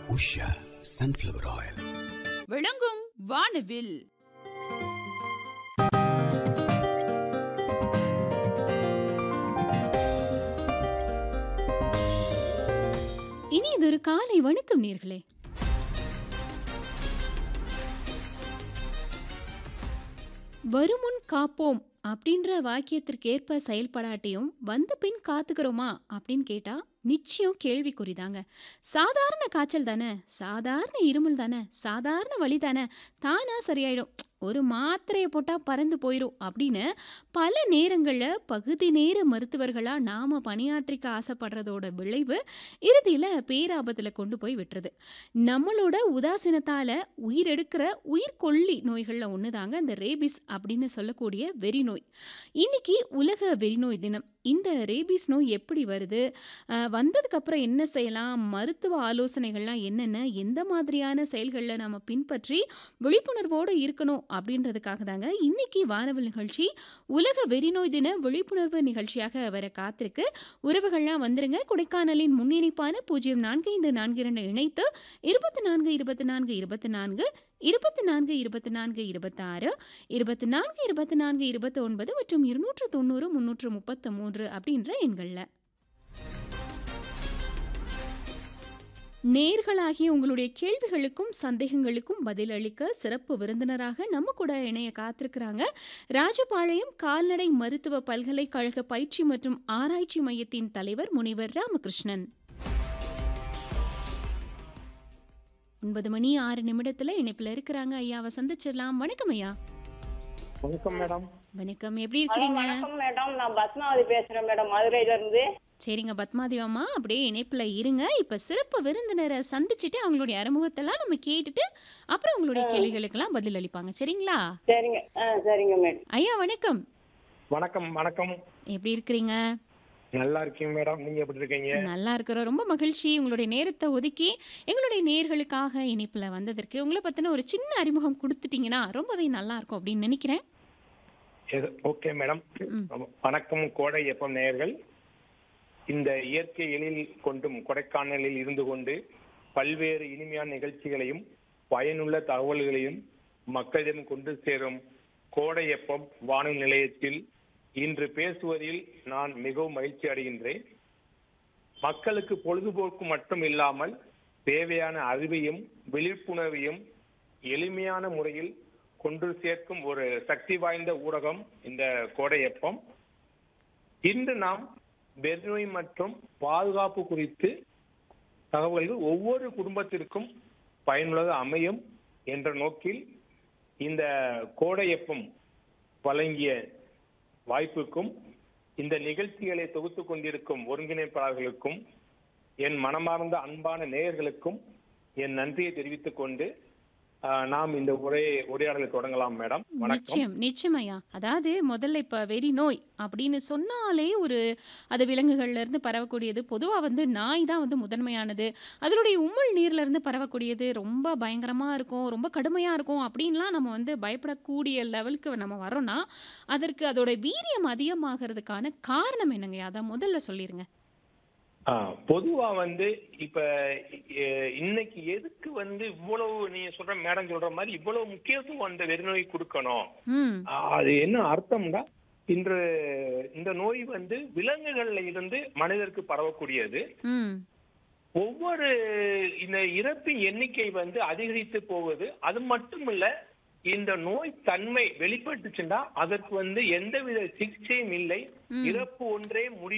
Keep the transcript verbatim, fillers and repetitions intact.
Usha sunflower oil விளங்கும் வானவில். இனி இது ஒரு காலை வணக்கம் நேர்களே. வருமுன் காப்போம் அப்படின்ற வாக்கியத்திற்கேற்ப செயல்படாட்டியும் வந்த பின் காத்துக்கிறோமா அப்படின்னு கேட்டா நிச்சயம் கேள்விக்குறிதாங்க. சாதாரண காய்ச்சல் தானே, சாதாரண இருமல் தானே, சாதாரண வலி தானே, தானா சரியாயிடும், ஒரு மாத்திரையை போட்டால் பறந்து போயிடும் அப்படின்னு பல நேரங்களில் பகுதி நேர மருத்துவர்களாக நாம் பணியாற்றிக்க ஆசைப்படுறதோட விளைவு இறுதியில் பேராபத்தில் கொண்டு போய் விட்டுறது. நம்மளோட உதாசீனத்தால் உயிரெடுக்கிற உயிர்கொல்லி நோய்களில் ஒன்று தாங்க இந்த ரேபிஸ் அப்படின்னு சொல்லக்கூடிய வெறி நோய். இன்னைக்கு உலக வெறிநோய் தினம். இந்த ரேபிஸ் நோய் எப்படி வருது, வந்ததுக்கப்புறம் என்ன செய்யலாம், மருத்துவ ஆலோசனைகள்லாம் என்னென்ன, எந்த மாதிரியான செயல்களில் நம்ம பின்பற்றி விழிப்புணர்வோடு இருக்கணும் அப்படின்றதுக்காக தாங்க இன்னைக்கு வானவில் நிகழ்ச்சி உலக வெறிநோய் தின விழிப்புணர்வு நிகழ்ச்சியாக வர காத்திருக்கு. உறவுகள்லாம் வந்துருங்க. கொடைக்கானலின் முன்னிணைப்பான பூஜ்ஜியம் நான்கு ஐந்து நான்கு இரண்டு இணைத்து இருபத்தி நான்கு இருபத்தி நான்கு இருபத்தி நான்கு இருபத்தி நான்கு இருபத்தி நான்கு இருபத்தி ஆறு இருபத்தி நான்கு இருபத்தி நான்கு இருபத்தி ஒன்பது மற்றும் இருநூற்று தொண்ணூறு முன்னூற்று முப்பத்து மூன்று அப்படின்ற எண்கள்ல நேர்களாகிய உங்களுடைய கேள்விகளுக்கும் சந்தேகங்களுக்கும் பதிலளிக்க சிறப்பு விருந்தினராக நம்ம கூட இணைய காத்திருக்கிறாங்க ராஜபாளையம் கால்நடை மருத்துவ பல்கலைக்கழக பயிற்சி மற்றும் ஆராய்ச்சி மையத்தின் தலைவர் முனைவர் ராமகிருஷ்ணன். ஒன்பது மணி ஆறு நிமிடத்துல இணைப்புல இருக்கிறாங்க. ஐயாவை சந்திச்சிடலாம். வணக்கம் ஐயா. வணக்கம் மேடம். வணக்கம், எப்படி இருக்கிறீங்க? வணக்கம் மேடம், நான் பத்மாவதி பேசுறேன் மேடம், மதுரையில இருந்து. சரிங்க பத்மாவதி அம்மா, அப்படியே இணைப்புல இருங்க. இப்ப சிறப்பு விருந்தினரை சந்திச்சுட்டு அவங்களுடைய அறிமுகத்தெல்லாம் நம்ம கேட்டுட்டு அப்புறம் உங்களுடைய கேள்விகளுக்கெல்லாம் பதில் அளிப்பாங்க. சரிங்களா? சரிங்க. சரிங்க மேடம். ஐயா வணக்கம். வணக்கம். வணக்கம். எப்படி இருக்கிறீங்க? நல்லா இருக்கீங்க மேடம், நீங்க எப்படி இருக்கீங்க? நல்லா இருக்கிறோம், ரொம்ப மகிழ்ச்சி. உங்களுடைய நேரத்தை ஒதுக்கி எங்களுடைய நேர்களுக்காக இணைப்புல வந்ததற்கு உங்களை பத்தின ஒரு சின்ன அறிமுகம் கொடுத்துட்டீங்கன்னா ரொம்பவே நல்லா இருக்கும் அப்படின்னு நினைக்கிறேன். Okay madam. வணக்கம் கோடை எப்பம் நேயர்கள். இந்த இயற்கை எழில் கொண்டும் கொடைக்கானலில் இருந்து கொண்டு பல்வேறு இனிமையான நிகழ்ச்சிகளையும் பயனுள்ள தகவல்களையும் மக்களிடம் கொண்டு சேரும் கோடை எப்பம் வானொலி நிலையத்தில் இன்று பேசுவதில் நான் மிகவும் மகிழ்ச்சி அடைகின்றேன். மக்களுக்கு பொழுதுபோக்கு மட்டும் இல்லாமல் தேவையான அறிவையும் விழிப்புணர்வையும் எளிமையான முறையில் கொண்டு சேர்க்கும் ஒரு சக்தி வாய்ந்த ஊடகம் இந்த கோடை எப்பம். இன்று நாம் வெறிநோய் மற்றும் பாதுகாப்பு குறித்து தகவல்கள் ஒவ்வொரு குடும்பத்திற்கும் பயனுள்ளதாக அமையும் என்ற நோக்கில் இந்த கோடை எப்பம் வழங்கிய வாய்ப்புக்கும் இந்த நிகழ்ச்சிகளை தொகுத்து கொண்டிருக்கும் ஒருங்கிணைப்பாளர்களுக்கும் என் மனமார்ந்த அன்பான நேயர்களுக்கும் என் நன்றியை தெரிவித்துக் கொண்டு நாம் இந்த உரை உரையாடலை தொடங்கலாம் மேடம். நிச்சயம் நிச்சயமையா. அதாவது முதல்ல இப்ப வெறி நோய் அப்படின்னு சொன்னாலே ஒரு அது விலங்குகள்ல இருந்து பரவக்கூடியது. பொதுவா வந்து நாய் தான் வந்து முதன்மையானது. அதனுடைய உமிழ் நீர்ல இருந்து பரவக்கூடியது, ரொம்ப பயங்கரமா இருக்கும், ரொம்ப கடுமையா இருக்கும் அப்படின்லாம் நம்ம வந்து பயப்படக்கூடிய லெவலுக்கு நம்ம வரோம்னா அதற்கு அதோட வீரியம் அதிகமாகிறதுக்கான காரணம் என்னங்க? அதை முதல்ல சொல்லிருங்க. பொதுவா வந்து இப்ப இன்னைக்கு எதுக்கு வந்து இவ்வளவு நீங்க சொல்ற மேடம் சொல்ற மாதிரி இவ்வளவு முக்கியத்துவம் அந்த வெறிநோய் கொடுக்கணும், அது என்ன அர்த்தம்னா இன்று இந்த நோய் வந்து விலங்குகள்ல இருந்து மனிதருக்கு பரவக்கூடியது. ஒவ்வொரு இந்த இறப்பின் எண்ணிக்கை வந்து அதிகரித்து போகுது. அது மட்டும் இல்ல, இந்த நோய் தன்மை வெளிப்பட்டுச்சுன்னா அதற்கு வந்து எந்தவித சிகிச்சையும் இல்லை, இறப்பு ஒன்றே முடிவு